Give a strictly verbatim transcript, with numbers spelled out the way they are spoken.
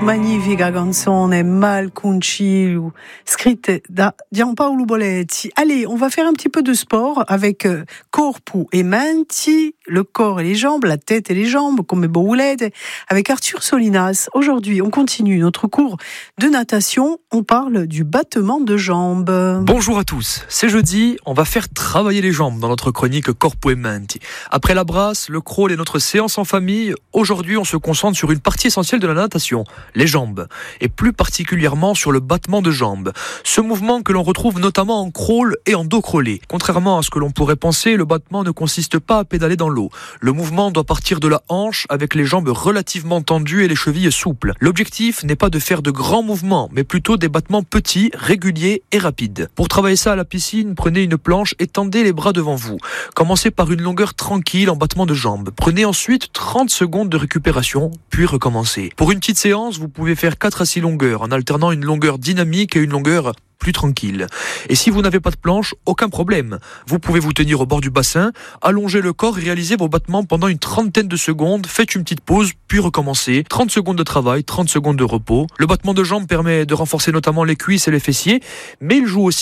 magnifica canzone Malconci, scritte da Gianpaolo Boletti. Allez, on va faire un petit peu de sport avec corpo e menti, le corps et les jambes, la tête et les jambes, comme Boulette, avec Arthur Solinas. Aujourd'hui, on continue notre cours de natation. On parle du battement de jambes. Bonjour à tous. C'est jeudi, on va faire travailler les jambes dans notre chronique Corpo e Menti. Après la brasse, le crawl et notre séance en famille, aujourd'hui, on se concentre sur une partie essentielle de la natation, les jambes, et plus particulièrement sur le battement de jambes. Ce mouvement que l'on retrouve notamment en crawl et en dos crawlé. Contrairement à ce que l'on pourrait penser, le battement ne consiste pas à pédaler dans l'eau. Le mouvement doit partir de la hanche avec les jambes relativement tendues et les chevilles souples. L'objectif n'est pas de faire de grands mouvements, mais plutôt des battements petits, réguliers et rapides. Pour travailler ça à la piscine, prenez une planche et tendez les bras devant vous. Commencez par une longueur tranquille en battement de jambes. Prenez ensuite trente secondes de récupération, puis recommencez. Pour une petite séance, vous pouvez faire quatre à six longueurs en alternant une longueur dynamique et une longueur plus tranquille. Et si vous n'avez pas de planche, aucun problème. Vous pouvez vous tenir au bord du bassin, allonger le corps et réaliser vos battements pendant une trentaine de secondes. Faites une petite pause, puis recommencez. trente secondes de travail, trente secondes de repos. Le battement de jambes permet de renforcer notamment les cuisses et les fessiers, mais il joue aussi